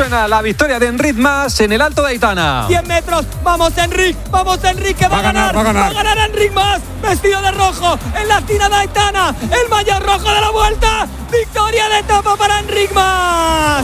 Suena la victoria de Enric Mas en el Alto de Aitana. 100 metros, vamos Enric, que va a ganar Enric Mas, vestido de rojo, en la esquina de Aitana, el maillot rojo de la vuelta. Victoria de etapa para Enric Mas.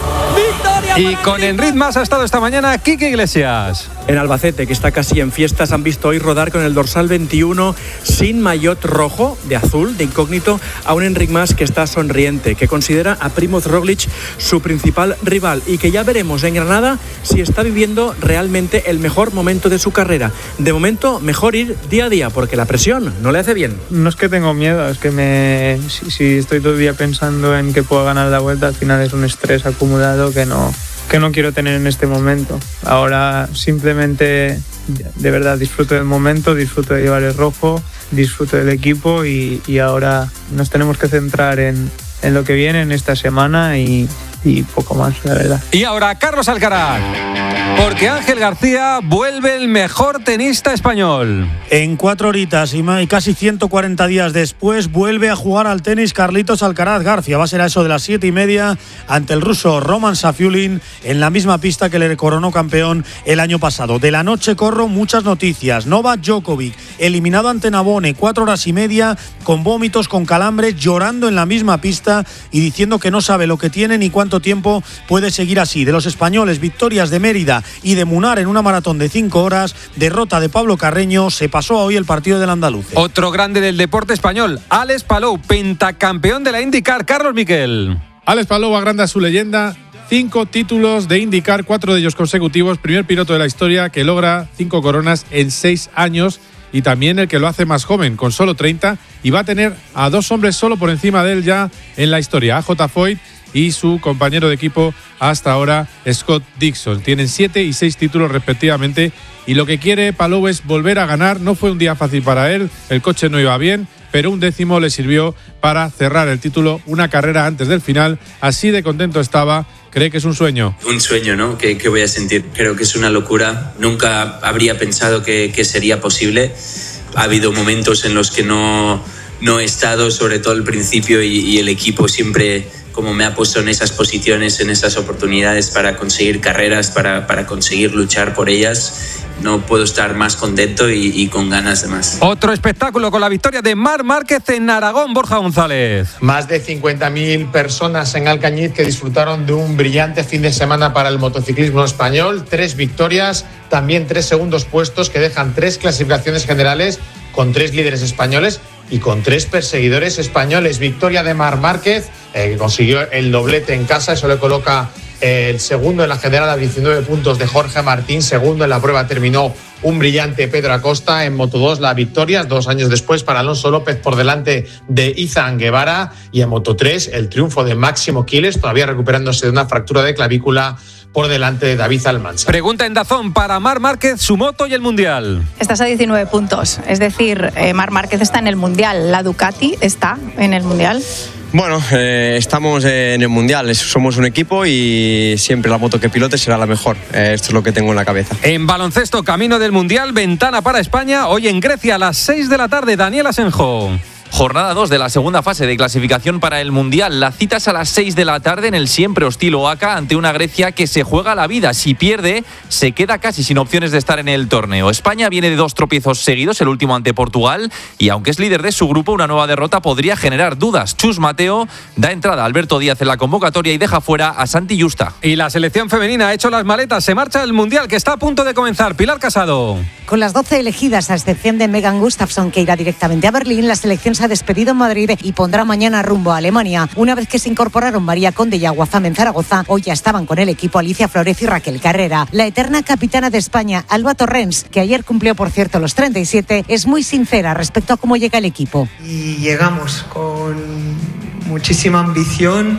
Y con Enric Mas ha estado esta mañana Quique Iglesias. En Albacete, que está casi en fiestas, han visto hoy rodar con el dorsal 21 sin maillot rojo, de azul, de incógnito, a un Enric Mas que está sonriente, que considera a Primoz Roglic su principal rival y que ya veremos en Granada si está viviendo realmente el mejor momento de su carrera. De momento, mejor ir día a día, porque la presión no le hace bien. No es que tengo miedo, es que si estoy todo el día pensando en que puedo ganar la Vuelta, al final es un estrés acumulado que no quiero tener en este momento. Ahora simplemente, de verdad, disfruto del momento, disfruto de llevar el rojo, disfruto del equipo y ahora nos tenemos que centrar en lo que viene en esta semana y poco más, la verdad. Y ahora Carlos Alcaraz, porque Ángel García vuelve el mejor tenista español. En 4 horitas y casi 140 días después vuelve a jugar al tenis Carlitos Alcaraz García. Va a ser a eso de las 7:30 ante el ruso Roman Safiulin en la misma pista que le coronó campeón el año pasado. De la noche corro muchas noticias. Novak Djokovic eliminado ante Nabone, 4 horas y media con vómitos, con calambres, llorando en la misma pista y diciendo que no sabe lo que tiene ni cuánto tiempo puede seguir así. De los españoles, victorias de Mérida y de Munar en una maratón de 5 horas, derrota de Pablo Carreño, se pasó hoy el partido del andaluz. Otro grande del deporte español, Alex Palou, pentacampeón de la IndyCar. Carlos Miquel. Alex Palou agranda su leyenda. 5 títulos de IndyCar, 4 de ellos consecutivos. Primer piloto de la historia que logra 5 coronas en 6 años. Y también el que lo hace más joven, con solo 30. Y va a tener a 2 hombres solo por encima de él ya en la historia. AJ Foyt y su compañero de equipo hasta ahora, Scott Dixon. Tienen 7 y 6 títulos respectivamente. Y lo que quiere Palou es volver a ganar. No fue un día fácil para él. El coche no iba bien, pero un 10º le sirvió para cerrar el título una carrera antes del final. Así de contento estaba. ¿Cree que es un sueño? Un sueño, ¿no? ¿Qué voy a sentir? Creo que es una locura. Nunca habría pensado que sería posible. Ha habido momentos en los que no he estado, sobre todo al principio, y el equipo siempre como me ha puesto en esas posiciones, en esas oportunidades para conseguir carreras, para conseguir luchar por ellas. No puedo estar más contento y con ganas de más. Otro espectáculo con la victoria de Marc Márquez en Aragón, Borja González. Más de 50.000 personas en Alcañiz que disfrutaron de un brillante fin de semana para el motociclismo español. 3 victorias, también 3 segundos puestos que dejan 3 clasificaciones generales con 3 líderes españoles y con 3 perseguidores españoles. Victoria de Marc Márquez, que consiguió el doblete en casa, eso le coloca el segundo en la general a 19 puntos de Jorge Martín. Segundo en la prueba terminó un brillante Pedro Acosta. En Moto2 la victoria 2 años después para Alonso López por delante de Izan Guevara. Y en Moto3 el triunfo de Máximo Quiles, todavía recuperándose de una fractura de clavícula, por delante de David Almansa. Pregunta en DAZN para Marc Márquez, su moto y el Mundial. Estás a 19 puntos, es decir, Marc Márquez está en el Mundial, la Ducati está en el Mundial. Bueno, estamos en el Mundial, somos un equipo y siempre la moto que pilote será la mejor. Esto es lo que tengo en la cabeza. En baloncesto, camino del Mundial, ventana para España. Hoy en Grecia a las 6 de la tarde, Daniel Asenjo. Jornada 2 de la segunda fase de clasificación para el Mundial. La cita es a las 6 de la tarde en el siempre hostil Oaca ante una Grecia que se juega la vida. Si pierde, se queda casi sin opciones de estar en el torneo. España viene de 2 tropiezos seguidos, el último ante Portugal, y aunque es líder de su grupo, una nueva derrota podría generar dudas. Chus Mateo da entrada a Alberto Díaz en la convocatoria y deja fuera a Santi Justa. Y la selección femenina ha hecho las maletas, se marcha el Mundial que está a punto de comenzar. Pilar Casado. Con las 12 elegidas, a excepción de Megan Gustafsson, que irá directamente a Berlín, la selección se ha despedido en Madrid y pondrá mañana rumbo a Alemania. Una vez que se incorporaron María Conde y Aguazam en Zaragoza, hoy ya estaban con el equipo Alicia Flórez y Raquel Carrera. La eterna capitana de España, Alba Torrens, que ayer cumplió, por cierto, los 37, es muy sincera respecto a cómo llega el equipo. Y llegamos con muchísima ambición.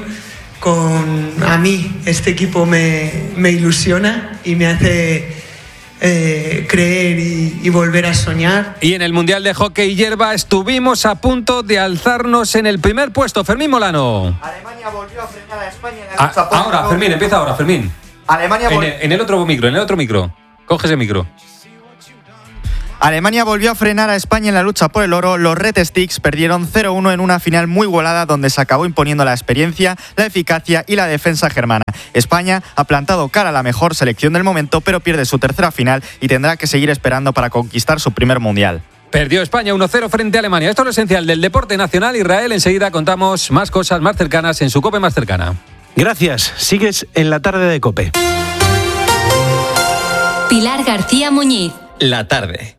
A mí este equipo me ilusiona y me hace creer y volver a soñar. Y en el Mundial de Hockey Hierba estuvimos a punto de alzarnos en el primer puesto. Fermín Molano. Alemania volvió a frenar a España en el ahora, Fermín, empieza ahora, Fermín. Alemania en el otro micro. Coge ese micro. Alemania volvió a frenar a España en la lucha por el oro. Los Red Sticks perdieron 0-1 en una final muy igualada donde se acabó imponiendo la experiencia, la eficacia y la defensa germana. España ha plantado cara a la mejor selección del momento, pero pierde su tercera final y tendrá que seguir esperando para conquistar su primer mundial. Perdió España 1-0 frente a Alemania. Esto es lo esencial del deporte nacional. Israel, enseguida contamos más cosas más cercanas en su COPE más cercana. Gracias. Sigues en la tarde de COPE. Pilar García Muñiz. La tarde.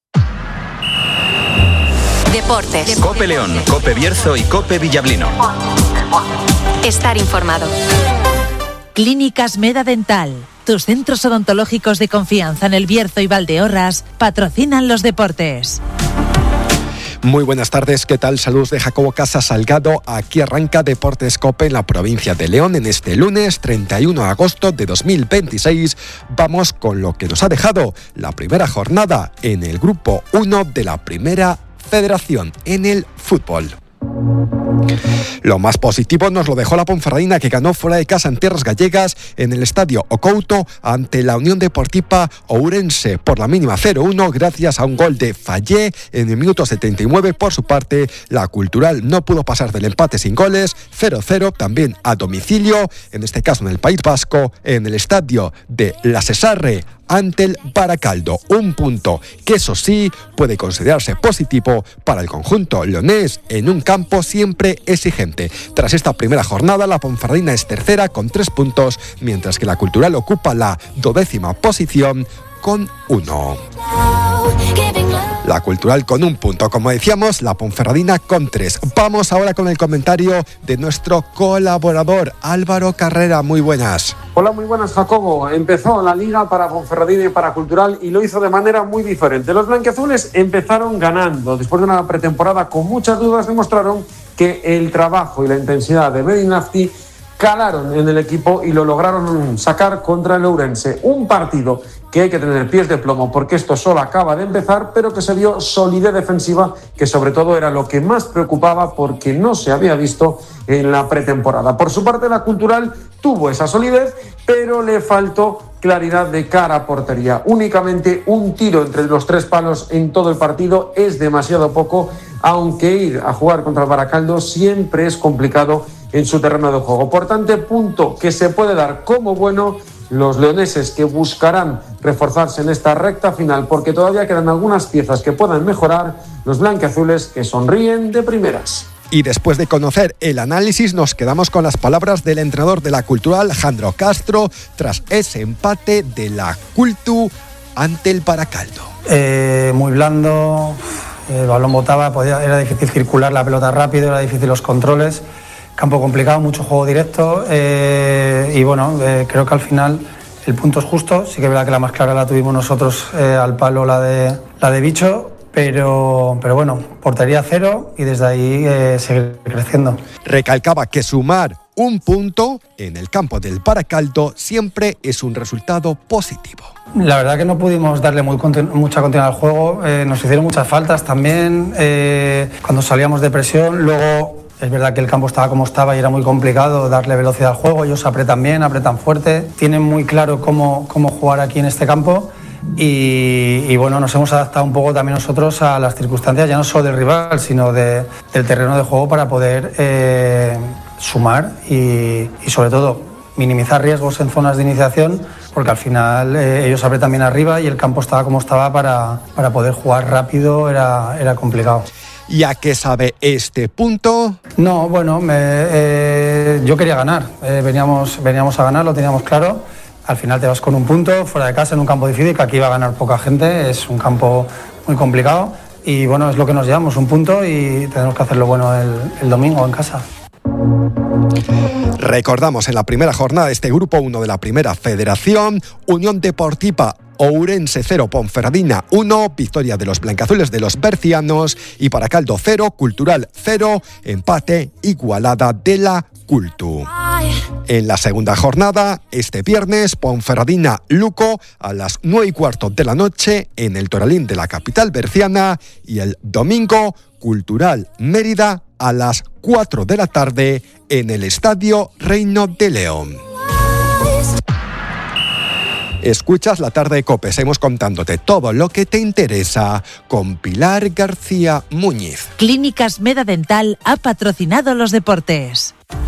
Deportes. COPE León, COPE Bierzo y COPE Villablino. Estar informado. Clínicas Meda Dental. Tus centros odontológicos de confianza en El Bierzo y Valdeorras patrocinan los deportes. Muy buenas tardes, ¿qué tal? Saludos de Jacobo Casa Salgado. Aquí arranca Deportes COPE en la provincia de León en este lunes 31 de agosto de 2026. Vamos con lo que nos ha dejado la primera jornada en el grupo 1 de la Primera Federación en el fútbol. Lo más positivo nos lo dejó la Ponferradina, que ganó fuera de casa en tierras gallegas en el estadio Ocouto ante la Unión Deportiva Ourense por la mínima 0-1 gracias a un gol de Fallé en el minuto 79. Por su parte, la Cultural no pudo pasar del empate sin goles, 0-0 también a domicilio, en este caso en el País Vasco, en el estadio de La Cesarre ante el Baracaldo. Un punto que, eso sí, puede considerarse positivo para el conjunto leonés en un campo siempre exigente. Tras esta primera jornada, la Ponferradina es tercera con 3 puntos, mientras que la Cultural ocupa la 12ª posición con 1. La Cultural con 1 punto, como decíamos, la Ponferradina con 3. Vamos ahora con el comentario de nuestro colaborador Álvaro Carrera. Muy buenas. Hola, muy buenas, Jacobo. Empezó la liga para Ponferradina y para Cultural y lo hizo de manera muy diferente. Los blanquiazules empezaron ganando. Después de una pretemporada con muchas dudas, demostraron que el trabajo y la intensidad de Medinafti calaron en el equipo y lo lograron sacar contra el Ourense. Un partido que hay que tener pies de plomo porque esto solo acaba de empezar, pero que se vio solidez defensiva, que sobre todo era lo que más preocupaba porque no se había visto en la pretemporada. Por su parte, la Cultural tuvo esa solidez, pero le faltó claridad de cara a portería. Únicamente un tiro entre los 3 palos en todo el partido es demasiado poco, aunque ir a jugar contra el Baracaldo siempre es complicado en su terreno de juego. Por tanto, punto que se puede dar como bueno los leoneses, que buscarán reforzarse en esta recta final porque todavía quedan algunas piezas que puedan mejorar. Los blanquiazules, que sonríen de primeras. Y después de conocer el análisis, nos quedamos con las palabras del entrenador de la Cultural, Jandro Castro, tras ese empate de la Cultu ante el Baracaldo. Muy blando, el balón botaba, era difícil circular la pelota rápido, era difícil los controles, campo complicado, mucho juego directo y bueno, creo que al final el punto es justo. Sí que es verdad que la más clara la tuvimos nosotros al palo, la de Bicho. Pero bueno, portería 0 y desde ahí seguir creciendo. Recalcaba que sumar un punto en el campo del Baracaldo siempre es un resultado positivo. La verdad que no pudimos darle mucha continuidad al juego, nos hicieron muchas faltas también cuando salíamos de presión. Luego es verdad que el campo estaba como estaba y era muy complicado darle velocidad al juego. Ellos apretan bien, apretan fuerte, tienen muy claro cómo jugar aquí en este campo. Y bueno, nos hemos adaptado un poco también nosotros a las circunstancias, ya no solo del rival, sino del terreno de juego para poder sumar y sobre todo minimizar riesgos en zonas de iniciación, porque al final ellos apretan bien arriba y el campo estaba como estaba para poder jugar rápido, era complicado. ¿Y a qué sabe este punto? No, bueno, yo quería ganar, veníamos a ganar, lo teníamos claro. Al final te vas con un punto, fuera de casa, en un campo difícil, que aquí va a ganar poca gente, es un campo muy complicado y bueno, es lo que nos llevamos, un punto y tenemos que hacerlo bueno el domingo en casa. Recordamos en la primera jornada de este grupo 1 de la Primera Federación, Unión Deportiva Ourense 0, Ponferradina 1, victoria de los blancazules de los bercianos y Baracaldo 0, Cultural 0, empate igualada de la Cultu. En la segunda jornada, este viernes, Ponferradina Luco a las 9:15 de la noche en el Toralín de la capital berciana y el domingo, Cultural Mérida a las 4 de la tarde en el Estadio Reino de León. Escuchas La Tarde de COPE. Seguimos contándote todo lo que te interesa con Pilar García Muñiz. Clínicas Meda Dental ha patrocinado los deportes.